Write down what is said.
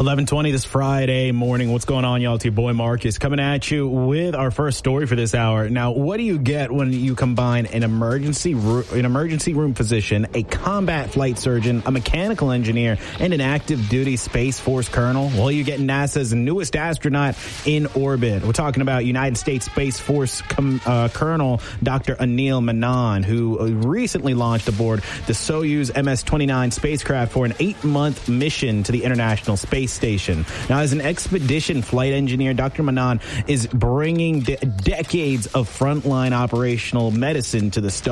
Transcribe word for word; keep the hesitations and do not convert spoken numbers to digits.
eleven twenty this Friday morning. What's going on, y'all? It's your boy Marcus coming at you with our first story for this hour. Now, what do you get when you combine an emergency ro- an emergency room physician, a combat flight surgeon, a mechanical engineer, and an active duty Space Force colonel? Well, you get NASA's newest astronaut in orbit. We're talking about United States Space Force com- uh, Colonel Doctor Anil Menon, who recently launched aboard the Soyuz M S twenty-nine spacecraft for an eight-month mission to the International Space Station. Now, as an expedition flight engineer, Doctor Menon is bringing de- decades of frontline operational medicine to the star.